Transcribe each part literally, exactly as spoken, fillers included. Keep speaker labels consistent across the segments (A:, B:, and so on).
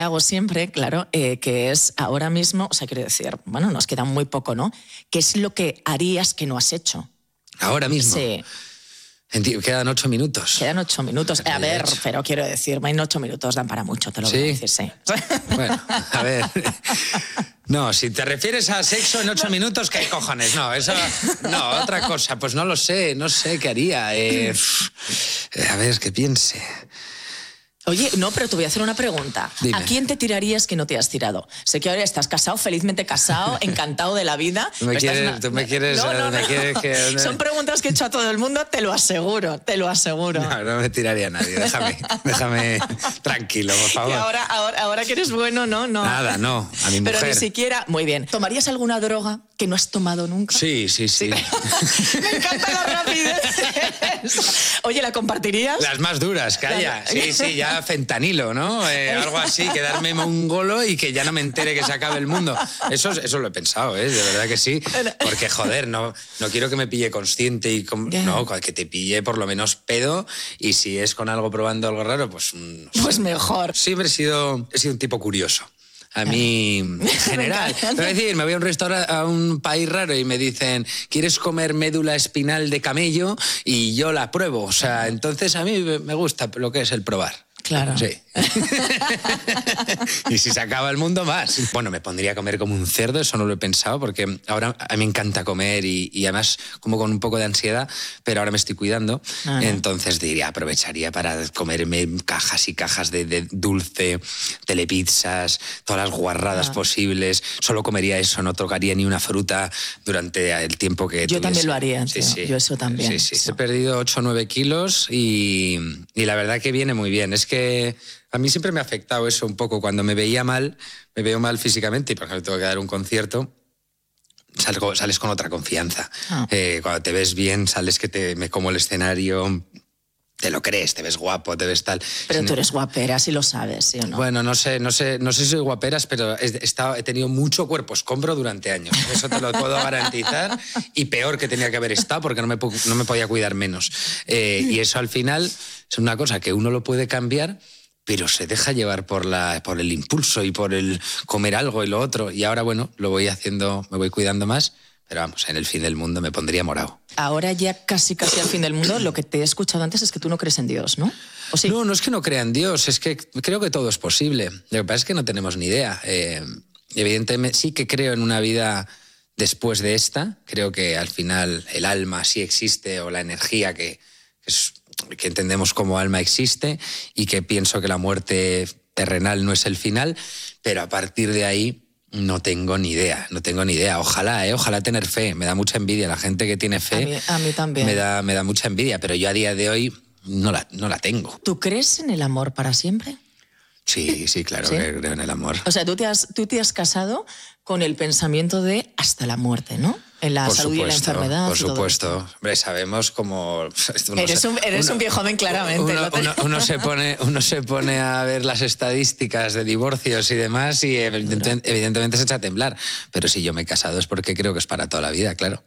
A: hago siempre, claro, eh, que es ahora mismo, o sea, quiero decir, bueno, nos queda muy poco, ¿no? ¿Qué es lo que harías que no has hecho?
B: ¿Ahora mismo?
A: Sí.
B: Enti- Quedan ocho minutos.
A: Quedan ocho minutos. A ver, pero quiero decir, en ocho minutos dan para mucho, te lo
B: ¿Sí?
A: voy a decir, sí.
B: Bueno, a ver. No, si te refieres a sexo en ocho minutos, ¿qué cojones? No, eso. No, otra cosa. Pues no lo sé, no sé qué haría. Eh, a ver, que piense.
A: Oye, no, pero te voy a hacer una pregunta.
B: Dime.
A: ¿A quién te tirarías que no te has tirado? Sé que ahora estás casado, felizmente casado, encantado de la vida.
B: ¿Tú me
A: Estás
B: quieres,
A: una-
B: tú me quieres,
A: No, no,
B: me
A: no.
B: quieres que...
A: Son preguntas que he hecho a todo el mundo, te lo aseguro, te lo aseguro.
B: No, no me tiraría a nadie. Déjame, déjame tranquilo, por
A: Y
B: favor.
A: ahora, ahora, ahora que eres bueno, no, no.
B: Nada, no, a mi
A: Pero
B: mujer.
A: ni siquiera... Muy bien. ¿Tomarías alguna droga que no has tomado nunca?
B: Sí, sí, sí.
A: Me encanta la rapidez. Oye, ¿la compartirías?
B: Las más duras que haya. Sí, sí, ya fentanilo, ¿no? Eh, algo así, quedarme mongolo y que ya no me entere que se acabe el mundo. Eso, eso lo he pensado, ¿eh? De verdad que sí. Porque, joder, no, no quiero que me pille consciente y... con-
A: Ya.
B: No, que te pille por lo menos pedo y si es con algo probando algo raro, pues... no sé.
A: Pues mejor.
B: Siempre he sido, he sido un tipo curioso. A mí, en general, te voy a decir, me voy a un restaurante, a un país raro y me dicen, ¿quieres comer médula espinal de camello? Y yo la pruebo. O sea, entonces a mí me gusta lo que es el probar.
A: Claro.
B: Sí. Y si se acaba el mundo, más. Bueno, me pondría a comer como un cerdo, eso no lo he pensado, porque ahora a mí me encanta comer y, y además como con un poco de ansiedad, pero ahora me estoy cuidando.
A: Ajá.
B: Entonces diría, aprovecharía para comerme cajas y cajas de, de dulce, telepizzas, todas las guarradas
A: Ah.
B: posibles. Solo comería eso, no tocaría ni una fruta durante el tiempo que
A: Yo
B: tuviese.
A: también lo haría, tío. Yo eso también.
B: Sí, sí.
A: Eso.
B: He perdido ocho o nueve kilos y, y la verdad que viene muy bien. Es que a mí siempre me ha afectado eso un poco. Cuando me veía mal, me veo mal físicamente y por ejemplo tengo que dar un concierto, salgo, sales con otra confianza.
A: Ah.
B: Eh, cuando te ves bien, sales que te, me como el escenario, te lo crees, te ves guapo, te ves tal.
A: Pero
B: Si
A: tú
B: no-
A: eres guapera, si lo sabes, ¿sí o no?
B: Bueno, no sé, no sé, no sé si soy guaperas, pero he, he estado- he tenido mucho cuerpo escombro durante años. Eso te lo puedo garantizar. Y peor que tenía que haber estado porque no me, pu- no me podía cuidar menos. Eh, y eso al final es una cosa que uno lo puede cambiar, pero se deja llevar por, la, por el impulso y por el comer algo y lo otro. Y ahora, bueno, lo voy haciendo, me voy cuidando más. Pero vamos, en el fin del mundo me pondría morado.
A: Ahora ya casi casi al fin del mundo, lo que te he escuchado antes es que tú no crees en Dios, ¿no? ¿O sí?
B: No, no es que no crea en Dios, es que creo que todo es posible. Lo que pasa es que no tenemos ni idea. Eh, evidentemente sí que creo en una vida después de esta. Creo que al final el alma sí existe o la energía que, que, es- que entendemos como alma existe y que pienso que la muerte terrenal no es el final, pero a partir de ahí no tengo ni idea, no tengo ni idea. Ojalá, ¿eh? Ojalá tener fe. Me da mucha envidia la gente que tiene fe.
A: A mí, a mí también.
B: Me da, me da mucha envidia, pero yo a día de hoy no la, no la tengo.
A: ¿Tú crees en el amor para siempre?
B: Sí, sí, claro,
A: ¿Sí?
B: que creo en el amor.
A: O sea, tú te has, tú te has casado con el pensamiento de hasta la muerte, ¿no? En la
B: Por
A: salud y en la
B: supuesto,
A: enfermedad.
B: por
A: y todo
B: supuesto.
A: esto.
B: Hombre, sabemos cómo... uno
A: Eres
B: se-
A: un, eres
B: uno-
A: un viejo joven, claramente.
B: Uno,
A: ¿no?
B: uno- uno se pone, uno se pone a ver las estadísticas de divorcios y demás y evidente- evidentemente se echa a temblar. Pero si yo me he casado es porque creo que es para toda la vida, claro.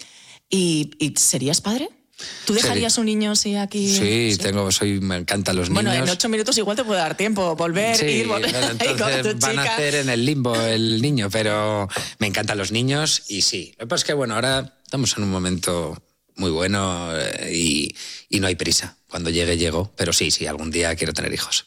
A: ¿Y, y serías padre? ¿Tú
B: Sí.
A: dejarías un niño así aquí?
B: Sí, tengo, soy, me encantan los
A: Bueno,
B: niños.
A: en ocho minutos igual te puede dar tiempo. Volver,
B: Sí,
A: ir, volver.
B: bueno,
A: y con
B: entonces
A: tu
B: van a
A: chica.
B: hacer en el limbo el niño, pero me encantan los niños y sí. Lo que pasa es que, bueno, ahora estamos en un momento muy bueno eh, y, y no hay prisa. Cuando llegue, llego. Pero sí, sí, algún día quiero tener hijos.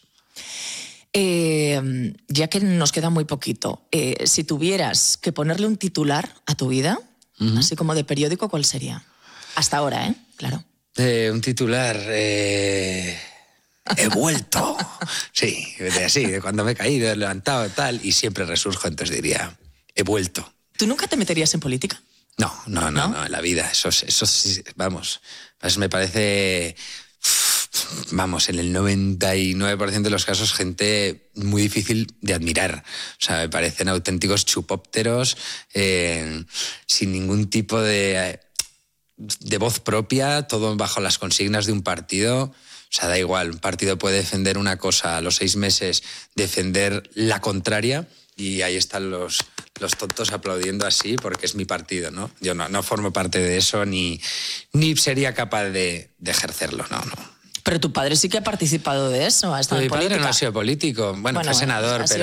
A: Eh, ya que nos queda muy poquito, eh, si tuvieras que ponerle un titular a tu vida,
B: Ujú.
A: así como de periódico, ¿cuál sería? Hasta ahora, ¿eh? Claro.
B: Eh, un titular... eh, He vuelto. Sí, de así, de cuando me he caído, he levantado, tal, y siempre resurjo, entonces diría, he vuelto.
A: ¿Tú nunca te meterías en política?
B: No, no, no,
A: ¿No?
B: no, en la vida, eso, es- eso sí, vamos, pues me parece, vamos, en el noventa y nueve por ciento de los casos, gente muy difícil de admirar. O sea, me parecen auténticos chupópteros, eh, sin ningún tipo de, de voz propia, todo bajo las consignas de un partido. O sea, da igual, un partido puede defender una cosa, a los seis meses defender la contraria, y ahí están los, los tontos aplaudiendo así porque es mi partido, ¿no? Yo no, no formo parte de eso ni, ni sería capaz de, de ejercerlo, no, no.
A: Pero tu padre sí que ha participado de eso. Ha estado
B: Mi
A: en
B: padre
A: política.
B: no ha sido político. Bueno,
A: Bueno,
B: fue senador,
A: ha sido